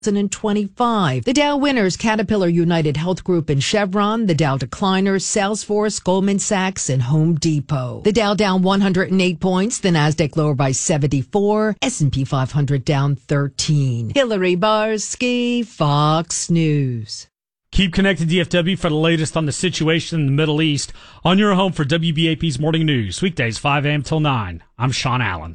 2025. The Dow winners, Caterpillar, United Health Group, and Chevron. The Dow decliners, Salesforce, Goldman Sachs, and Home Depot. The Dow down 108 points. The Nasdaq lower by 74. S&P 500 down 13. Hillary Barsky, Fox News. Keep connected, DFW, for the latest on the situation in the Middle East on your home for WBAP's Morning News. Weekdays, 5 a.m. till 9. I'm Sean Allen.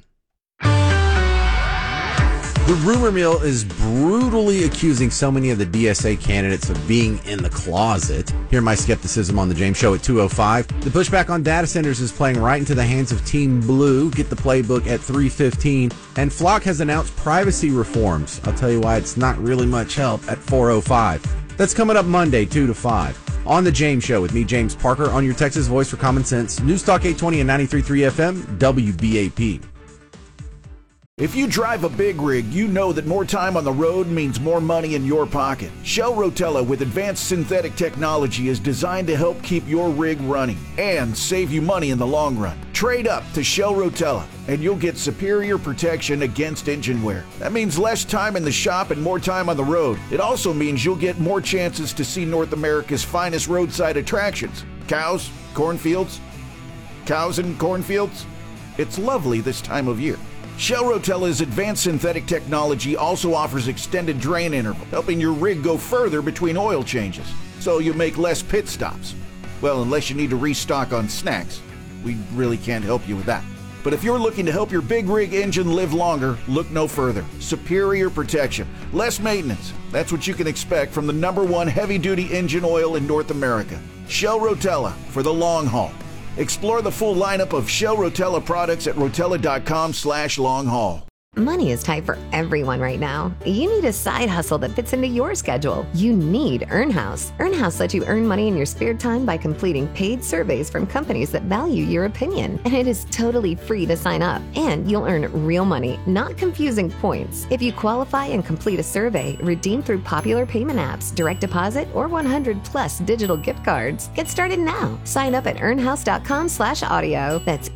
The rumor mill is brutally accusing so many of the DSA candidates of being in the closet. Hear my skepticism on The James Show at 2:05. The pushback on data centers is playing right into the hands of Team Blue. Get the playbook at 3:15. And Flock has announced privacy reforms. I'll tell you why it's not really much help at 4:05. That's coming up Monday, 2 to 5. On The James Show with me, James Parker, on your Texas Voice for Common Sense. News Talk 820 and 93.3 FM, WBAP. If you drive a big rig, you know that more time on the road means more money in your pocket. Shell Rotella with advanced synthetic technology is designed to help keep your rig running and save you money in the long run. Trade up to Shell Rotella and you'll get superior protection against engine wear. That means less time in the shop and more time on the road. It also means you'll get more chances to see North America's finest roadside attractions. Cows, cornfields, cows and cornfields. It's lovely this time of year. Shell Rotella's advanced synthetic technology also offers extended drain interval, helping your rig go further between oil changes, so you make less pit stops. Well, unless you need to restock on snacks. We really can't help you with that. But if you're looking to help your big rig engine live longer, look no further. Superior protection, less maintenance. That's what you can expect from the #1 heavy-duty engine oil in North America. Shell Rotella for the long haul. Explore the full lineup of Shell Rotella products at rotella.com/long-haul. Money is tight for everyone right now. You need a side hustle that fits into your schedule. You need EarnHouse. EarnHouse lets you earn money in your spare time by completing paid surveys from companies that value your opinion. And it is totally free to sign up. And you'll earn real money, not confusing points. If you qualify and complete a survey, redeem through popular payment apps, direct deposit, or 100+ digital gift cards. Get started now. Sign up at earnhouse.com/audio. That's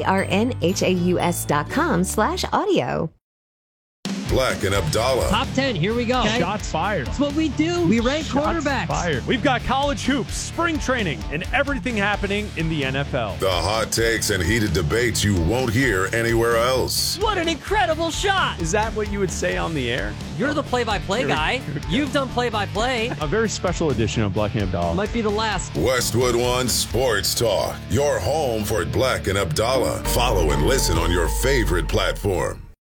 EARNHAUS.com/audio. Black and Abdallah. Top 10, here we go. Okay. Shots fired. That's what we do. We rank quarterbacks. Fired. We've got college hoops, spring training, and everything happening in the NFL. The hot takes and heated debates you won't hear anywhere else. What an incredible shot. Is that what you would say on the air? You're the play-by-play guy. You've done play-by-play. A very special edition of Black and Abdallah. Might be the last. Westwood One Sports Talk. Your home for Black and Abdallah. Follow and listen on your favorite platform.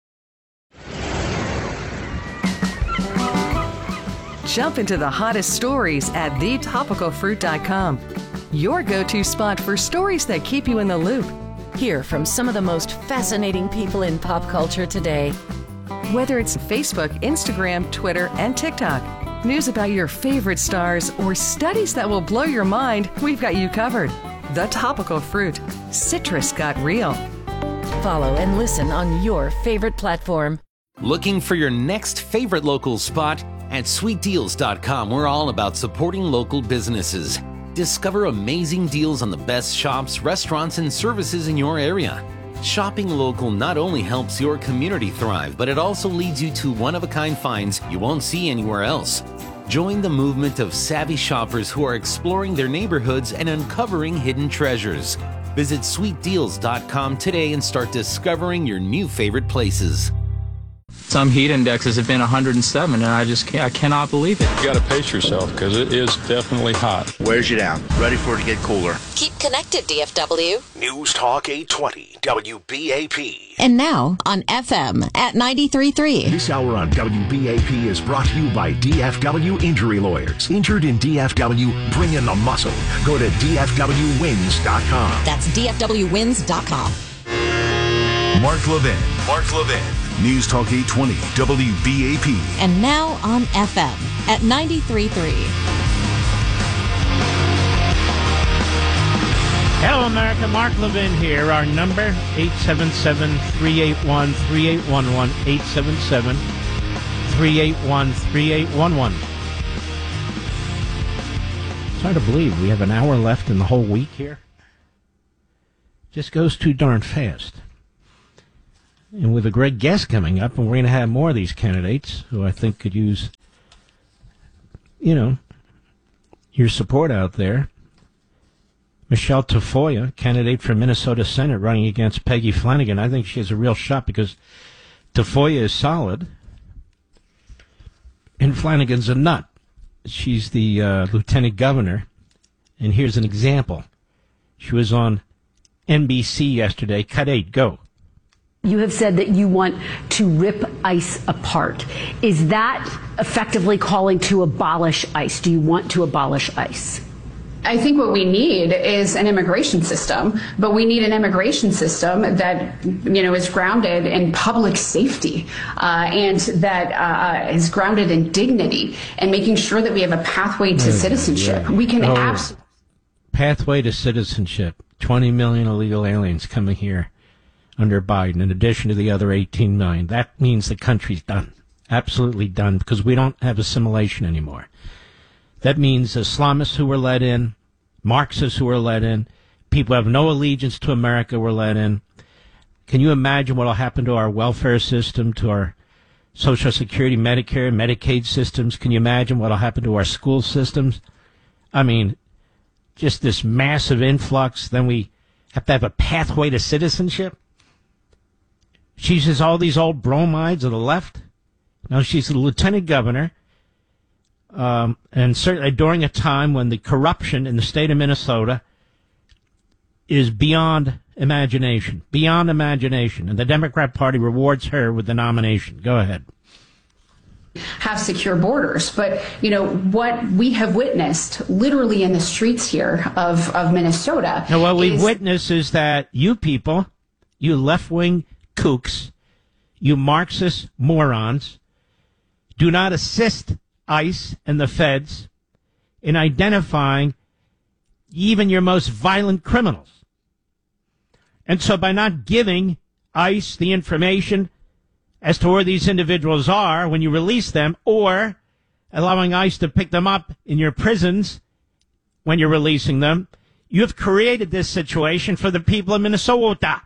Jump into the hottest stories at thetopicalfruit.com. Your go-to spot for stories that keep you in the loop. Hear from some of the most fascinating people in pop culture today. Whether it's Facebook, Instagram, Twitter, and TikTok, news about your favorite stars, or studies that will blow your mind, we've got you covered. The Topical Fruit. Citrus got real. Follow and listen on your favorite platform. Looking for your next favorite local spot? At sweetdeals.com, we're all about supporting local businesses. Discover amazing deals on the best shops, restaurants, and services in your area. Shopping local not only helps your community thrive, but it also leads you to one-of-a-kind finds you won't see anywhere else. Join the movement of savvy shoppers who are exploring their neighborhoods and uncovering hidden treasures. Visit sweetdeals.com today and start discovering your new favorite places. Some heat indexes have been 107, and I cannot believe it. You got to pace yourself because it is definitely hot. Wears you down. Ready for it to get cooler. Keep connected, DFW. News Talk 820, WBAP. And now on FM at 93.3. This hour on WBAP is brought to you by DFW Injury Lawyers. Injured in DFW, bring in the muscle. Go to DFWwins.com. That's DFWwins.com. Mark Levin. News Talk 820, WBAP. And now on FM at 93.3. Hello, America. Mark Levin here. Our number, 877-381-3811, 877-381-3811. It's hard to believe we have an hour left in the whole week here. Just goes too darn fast. And with a great guest coming up, and we're going to have more of these candidates who I think could use, your support out there. Michelle Tafoya, candidate for Minnesota Senate, running against Peggy Flanagan. I think she has a real shot because Tafoya is solid, and Flanagan's a nut. She's the lieutenant governor, and here's an example. She was on NBC yesterday. Cut 8, go. You have said that you want to rip ICE apart. Is that effectively calling to abolish ICE? Do you want to abolish ICE? I think what we need is an immigration system, but we need an immigration system that, is grounded in public safety and that is grounded in dignity and making sure that we have a pathway to citizenship. Yeah. We can pathway to citizenship. 20 million illegal aliens coming here under Biden, in addition to the other 18 million. That means the country's done. Absolutely done, because we don't have assimilation anymore. That means Islamists who were let in, Marxists who were let in, people who have no allegiance to America were let in. Can you imagine what will happen to our welfare system, to our Social Security, Medicare, Medicaid systems? Can you imagine what will happen to our school systems? I mean, just this massive influx. Then we have to have a pathway to citizenship. She says all these old bromides of the left. Now she's the lieutenant governor. And certainly during a time when the corruption in the state of Minnesota is beyond imagination. And the Democrat Party rewards her with the nomination. Go ahead. Have secure borders. But, what we have witnessed literally in the streets here of Minnesota. Now, what we've witnessed is that you people, you left-wing kooks, you Marxist morons, do not assist ICE and the feds in identifying even your most violent criminals. And so by not giving ICE the information as to where these individuals are when you release them, or allowing ICE to pick them up in your prisons when you're releasing them, you have created this situation for the people of Minnesota.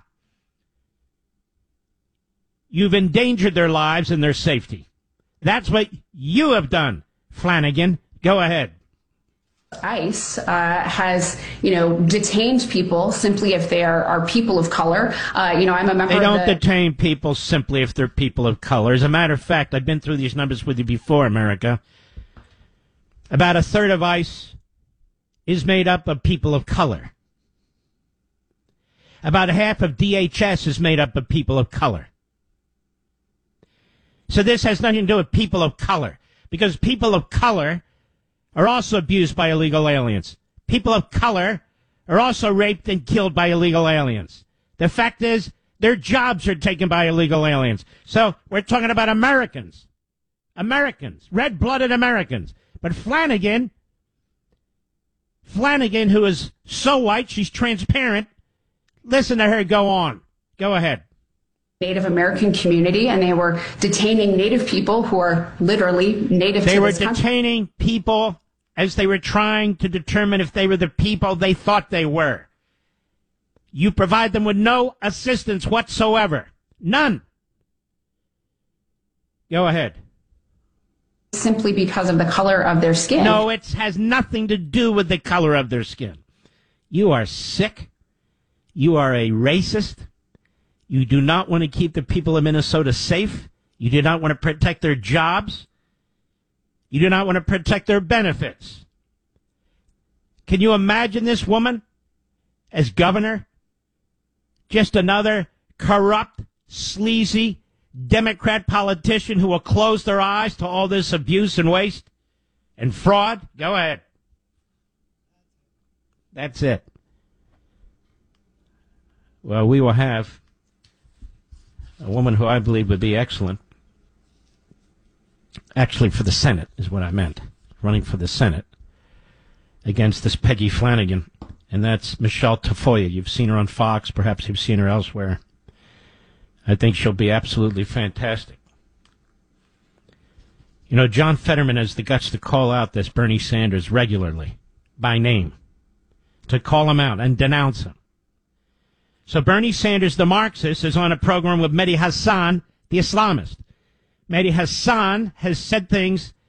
You've endangered their lives and their safety. That's what you have done, Flanagan. Go ahead. ICE has, detained people simply if they are people of color. I'm a member of They don't detain people simply if they're people of color. As a matter of fact, I've been through these numbers with you before, America. About a third of ICE is made up of people of color. About half of DHS is made up of people of color. So this has nothing to do with people of color, because people of color are also abused by illegal aliens. People of color are also raped and killed by illegal aliens. The fact is, their jobs are taken by illegal aliens. So we're talking about Americans. Americans. Red-blooded Americans. But Flanagan, who is so white, she's transparent. Listen to her go on. Go ahead. Native American community, and they were detaining Native people who are literally native to this country. They were detaining people as they were trying to determine if they were the people they thought they were. You provide them with no assistance whatsoever. None. Go ahead. Simply because of the color of their skin. No, it has nothing to do with the color of their skin. You are sick. You are a racist. You do not want to keep the people of Minnesota safe. You do not want to protect their jobs. You do not want to protect their benefits. Can you imagine this woman as governor? Just another corrupt, sleazy Democrat politician who will close their eyes to all this abuse and waste and fraud? Go ahead. That's it. Well, we will have a woman who I believe would be excellent. Actually, for the Senate is what I meant. Running for the Senate against this Peggy Flanagan. And that's Michelle Tafoya. You've seen her on Fox. Perhaps you've seen her elsewhere. I think she'll be absolutely fantastic. You know, John Fetterman has the guts to call out this Bernie Sanders regularly, by name, to call him out and denounce him. So Bernie Sanders, the Marxist, is on a program with Mehdi Hassan, the Islamist. Mehdi Hassan has said things